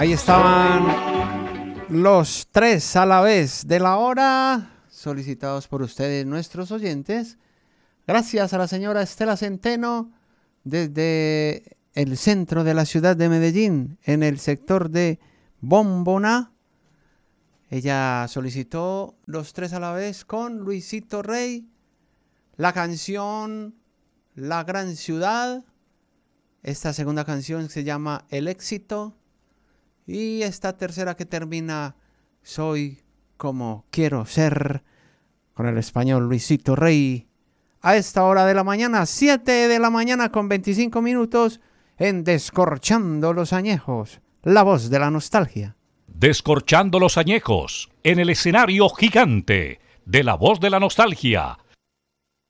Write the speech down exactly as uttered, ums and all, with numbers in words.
Ahí estaban los tres a la vez de la hora, solicitados por ustedes, nuestros oyentes. Gracias a la señora Estela Centeno, desde el centro de la ciudad de Medellín, en el sector de Bomboná. Ella solicitó los tres a la vez con Luisito Rey, la canción La Gran Ciudad. Esta segunda canción se llama El Éxito. Y esta tercera que termina Soy como quiero ser, con el español Luisito Rey. A esta hora de la mañana, siete de la mañana con veinticinco minutos, en Descorchando los Añejos, la voz de la nostalgia. Descorchando los Añejos, en el escenario gigante de la voz de la nostalgia,